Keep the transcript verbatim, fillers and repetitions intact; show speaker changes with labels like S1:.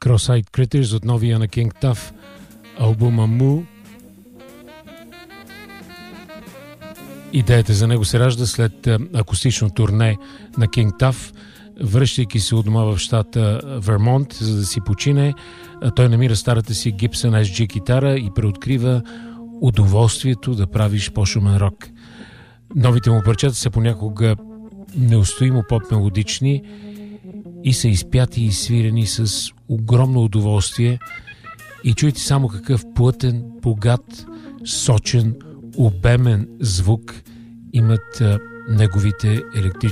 S1: Cross-Eyed Critters от новия на King Tuff албума Moo. Идеята за него се ражда след акустично турне на King Tuff. Връщайки се от дома в щата Вермонт, за да си почине, той намира старата си Gibson ес джи китара и преоткрива удоволствието да правиш по-шумен рок. Новите му парчета са понякога неустоимо поп-мелодични и са изпяти и свирени с огромно удоволствие. И чуйте само какъв плътен, богат, сочен, обемен звук имат а, неговите електрически